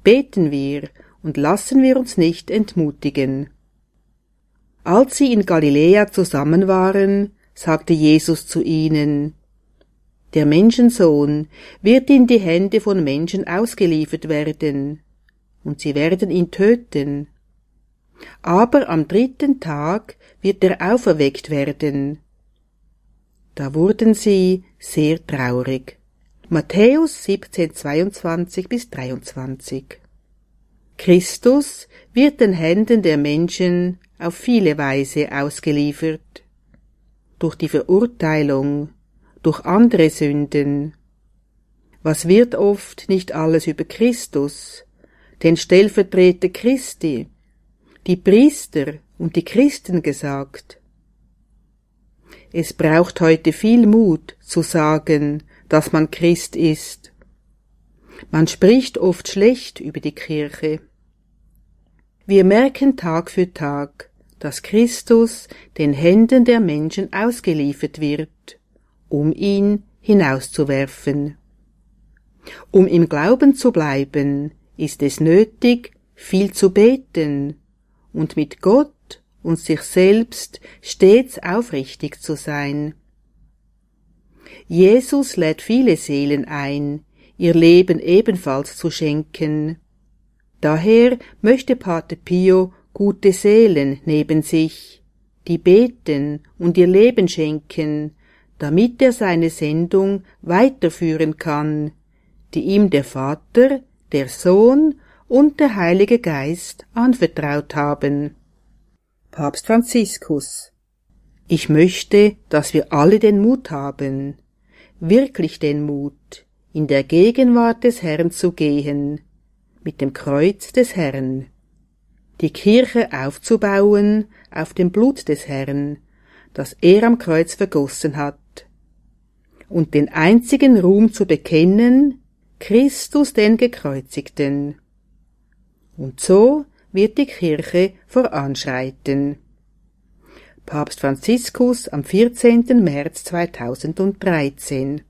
beten wir und lassen wir uns nicht entmutigen. Als sie in Galiläa zusammen waren, sagte Jesus zu ihnen: Der Menschensohn wird in die Hände von Menschen ausgeliefert werden, und sie werden ihn töten. Aber am 3. Tag wird er auferweckt werden. Da wurden sie sehr traurig. Matthäus 17, 22-23. Christus wird den Händen der Menschen auf viele Weise ausgeliefert. Durch die Verurteilung, durch andere Sünden. Was wird oft nicht alles über Christus, den Stellvertreter Christi, die Priester und die Christen gesagt? Es braucht heute viel Mut zu sagen, dass man Christ ist. Man spricht oft schlecht über die Kirche. Wir merken Tag für Tag, dass Christus den Händen der Menschen ausgeliefert wird, um ihn hinauszuwerfen. Um im Glauben zu bleiben, ist es nötig, viel zu beten und mit Gott und sich selbst stets aufrichtig zu sein. Jesus lädt viele Seelen ein, ihr Leben ebenfalls zu schenken. Daher möchte Pater Pio gute Seelen neben sich, die beten und ihr Leben schenken, damit er seine Sendung weiterführen kann, die ihm der Vater, der Sohn und der Heilige Geist anvertraut haben. Papst Franziskus: Ich möchte, dass wir alle den Mut haben, wirklich den Mut, in der Gegenwart des Herrn zu gehen, mit dem Kreuz des Herrn, die Kirche aufzubauen auf dem Blut des Herrn, das er am Kreuz vergossen hat, und den einzigen Ruhm zu bekennen, Christus den Gekreuzigten. Und so wird die Kirche voranschreiten. Papst Franziskus am 14. März 2013.